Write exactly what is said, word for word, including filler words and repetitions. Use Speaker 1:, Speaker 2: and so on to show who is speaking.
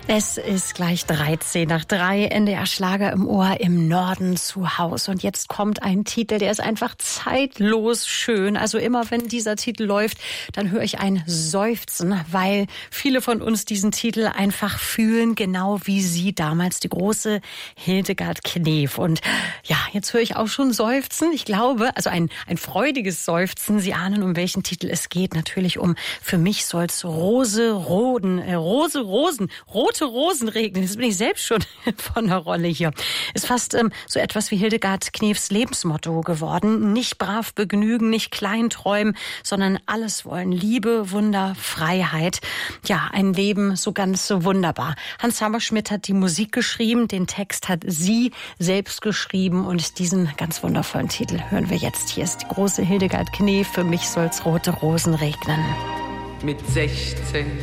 Speaker 1: Es ist gleich dreizehn nach drei, N D R Schlager im Ohr, im Norden zu Haus. Und jetzt kommt ein Titel, der ist einfach zeitlos schön. Also immer wenn dieser Titel läuft, dann höre ich ein Seufzen, weil viele von uns diesen Titel einfach fühlen, genau wie sie damals, die große Hildegard Knef. Und ja, jetzt höre ich auch schon Seufzen. Ich glaube, also ein, ein freudiges Seufzen. Sie ahnen, um welchen Titel es geht. Natürlich um Für mich soll's Rose, Roden, äh, Rose, Rosen, rote Rosen regnen. Jetzt bin ich selbst schon von der Rolle hier. Ist fast ähm, so etwas wie Hildegard Knefs Lebensmotto geworden. Nicht brav begnügen, nicht klein träumen, sondern alles wollen. Liebe, Wunder, Freiheit. Ja, ein Leben so ganz so wunderbar. Hans Hammerschmidt hat die Musik geschrieben, den Text hat sie selbst geschrieben und diesen ganz wundervollen Titel hören wir jetzt. Hier ist die große Hildegard Knef, Für mich soll's rote Rosen regnen.
Speaker 2: Mit sechzehn